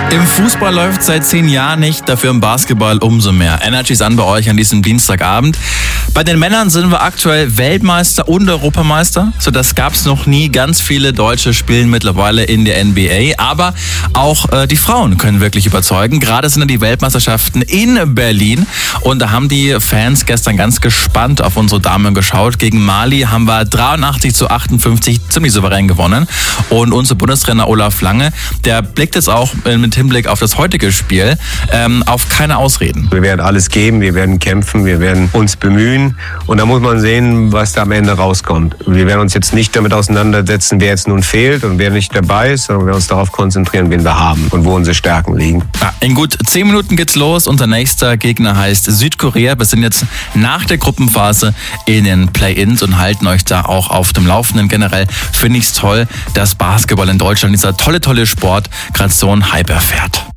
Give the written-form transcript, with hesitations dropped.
Im Fußball läuft seit 10 Jahren nicht, dafür im Basketball umso mehr. Energy ist an bei euch an diesem Dienstagabend. Bei den Männern sind wir aktuell Weltmeister und Europameister. So, das gab's noch nie. Ganz viele Deutsche spielen mittlerweile in der NBA. Aber auch die Frauen können wirklich überzeugen. Gerade sind die Weltmeisterschaften in Berlin. Und da haben die Fans gestern ganz gespannt auf unsere Damen geschaut. Gegen Mali haben wir 83-58 ziemlich souverän gewonnen. Und unser Bundestrainer Olaf Lange, der blickt jetzt auch mit Hinblick auf das heutige Spiel auf keine Ausreden. Wir werden alles geben, wir werden kämpfen, wir werden uns bemühen und da muss man sehen, was da am Ende rauskommt. Wir werden uns jetzt nicht damit auseinandersetzen, wer jetzt nun fehlt und wer nicht dabei ist, sondern wir werden uns darauf konzentrieren, wen wir haben und wo unsere Stärken liegen. Ja, in gut 10 Minuten geht's los. Unser nächster Gegner heißt Südkorea. Wir sind jetzt nach der Gruppenphase in den Play-Ins und halten euch da auch auf dem Laufenden. Generell finde ich es toll, dass Basketball in Deutschland, dieser tolle Sport, gerade so einen Hype erfährt.